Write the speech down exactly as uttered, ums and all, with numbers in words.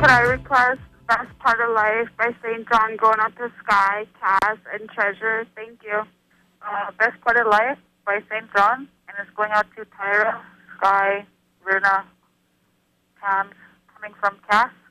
could I request Best Part of Life by Saint John, Going Up the Sky, Cass, and Treasure? Thank you. Uh, Best Part of Life by Saint John, and it's going out to Tyra, Sky, Runa, Cams, coming from Cass.